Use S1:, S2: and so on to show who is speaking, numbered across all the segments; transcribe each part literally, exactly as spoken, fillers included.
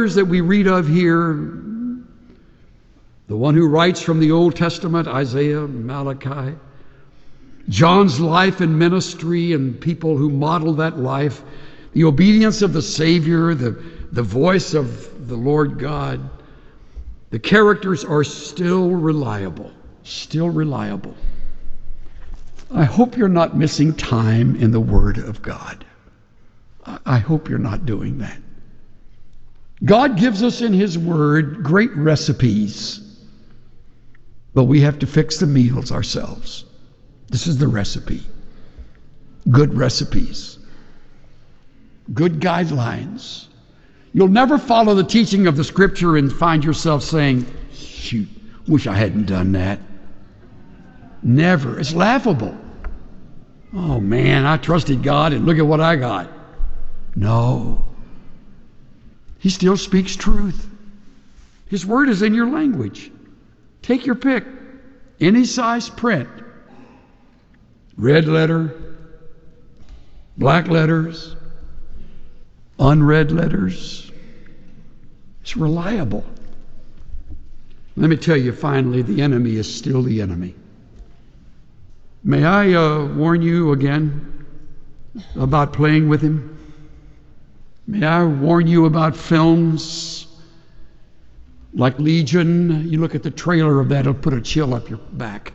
S1: characters that we read of here, the one who writes from the Old Testament, Isaiah, Malachi, John's life and ministry and people who model that life, the obedience of the Savior, the, the voice of the Lord God, the characters are still reliable, still reliable. I hope you're not missing time in the Word of God. I hope you're not doing that. God gives us in His Word great recipes, but we have to fix the meals ourselves. This is the recipe. Good recipes. Good guidelines. You'll never follow the teaching of the Scripture and find yourself saying, shoot, wish I hadn't done that. Never. It's laughable. Oh man, I trusted God and look at what I got. No. He still speaks truth. His Word is in your language. Take your pick. Any size print. Red letter, black letters, unread letters. It's reliable. Let me tell you finally, the enemy is still the enemy. May I uh, warn you again about playing with him? May I warn you about films like Legion? You look at the trailer of that, it'll put a chill up your back.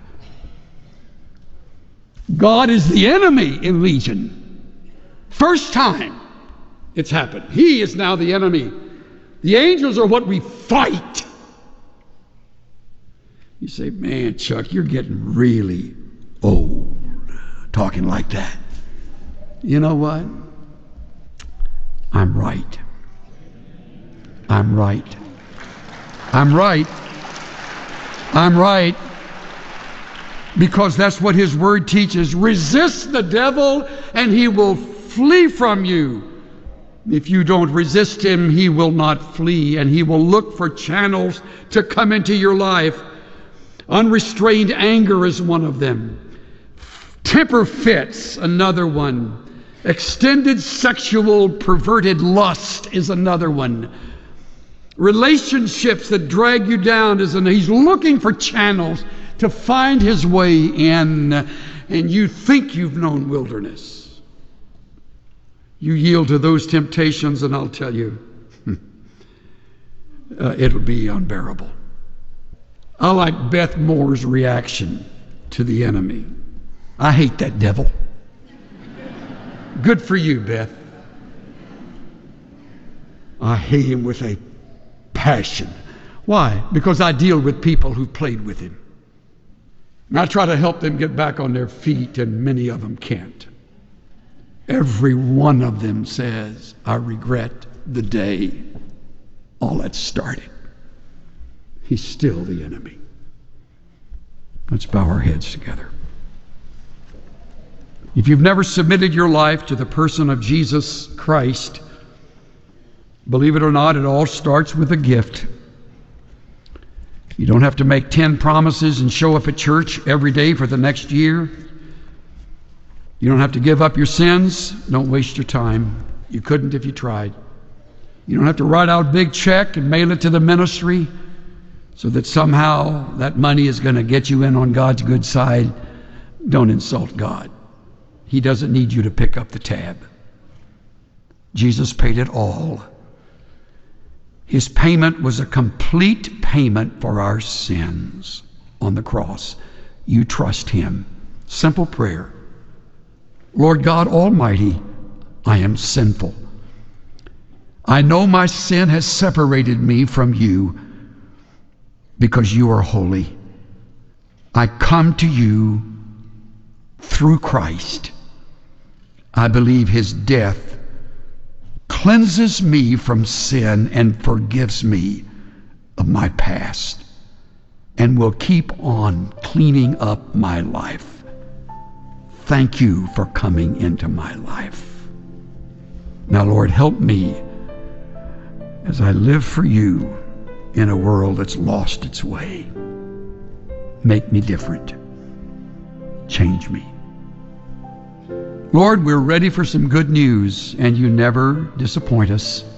S1: God is the enemy in Legion. First time it's happened. He is now the enemy. The angels are what we fight. You say, man, Chuck, you're getting really old talking like that. You know what? I'm right. I'm right. I'm right. I'm right. Because that's what His Word teaches. Resist the devil and he will flee from you. If you don't resist him, he will not flee, and he will look for channels to come into your life. Unrestrained anger is one of them. Temper fits, another one. Extended sexual perverted lust is another one. Relationships that drag you down is another. He's looking for channels to find his way in, and you think you've known wilderness. You yield to those temptations, and I'll tell you, uh, it'll be unbearable. I like Beth Moore's reaction to the enemy. I hate that devil. Good for you, Beth. I hate him with a passion. Why? Because I deal with people who played with him. And I try to help them get back on their feet, and many of them can't. Every one of them says, I regret the day all that started. He's still the enemy. Let's bow our heads together. If you've never submitted your life to the person of Jesus Christ, believe it or not, it all starts with a gift. You don't have to make ten promises and show up at church every day for the next year. You don't have to give up your sins. Don't waste your time. You couldn't if you tried. You don't have to write out a big check and mail it to the ministry so that somehow that money is going to get you in on God's good side. Don't insult God. He doesn't need you to pick up the tab. Jesus paid it all. His payment was a complete payment for our sins on the cross. You trust Him. Simple prayer. Lord God Almighty, I am sinful. I know my sin has separated me from you because you are holy. I come to you through Christ. I believe His death cleanses me from sin and forgives me of my past and will keep on cleaning up my life. Thank you for coming into my life. Now, Lord, help me as I live for you in a world that's lost its way. Make me different. Change me. Lord, we're ready for some good news, and you never disappoint us.